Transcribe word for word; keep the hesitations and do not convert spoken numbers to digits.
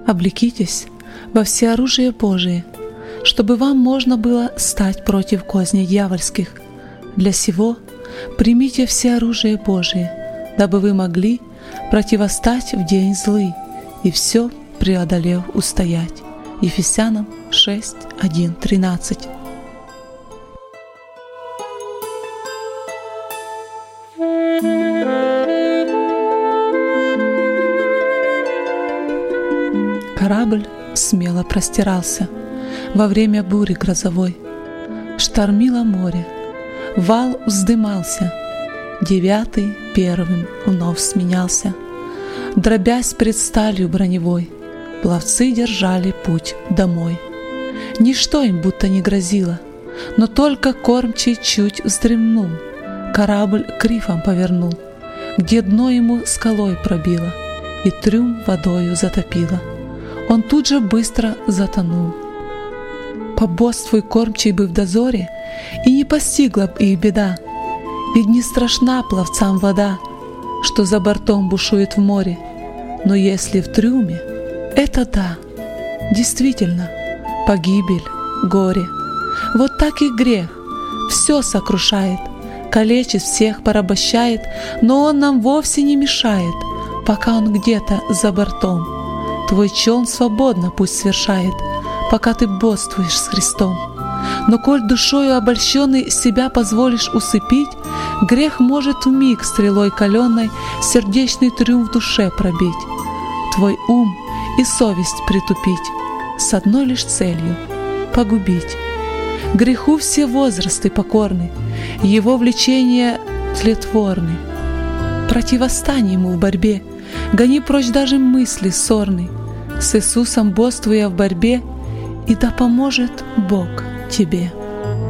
Облекитесь во всеоружие Божие, чтобы вам можно было стать против козней дьявольских. Для сего примите всеоружие Божие, дабы вы могли противостать в день злый и все преодолев устоять. Ефесянам шесть, один, тринадцать. Корабль смело простирался во время бури грозовой. Штормило море, вал вздымался, девятый первым вновь сменялся. Дробясь пред сталью броневой, пловцы держали путь домой. Ничто им будто не грозило, но только кормчий чуть вздремнул. Корабль к рифам повернул, где дно ему скалой пробило и трюм водою затопило. Он тут же быстро затонул. Побоствуй кормчий бы в дозоре, и не постигла б их беда, ведь не страшна пловцам вода, что за бортом бушует в море. Но если в трюме, это да, действительно, погибель, горе. Вот так и грех все сокрушает, калечит всех, порабощает, но он нам вовсе не мешает, пока он где-то за бортом. Твой челн свободно пусть свершает, пока ты бодствуешь с Христом. Но коль душою обольщенный себя позволишь усыпить, грех может вмиг стрелой каленой сердечный трюм в душе пробить, твой ум и совесть притупить, с одной лишь целью — погубить. Греху все возрасты покорны, его влечения тлетворны. Противостань ему в борьбе, гони прочь даже мысли ссорны, с Иисусом бодствуя в борьбе, и да поможет Бог тебе.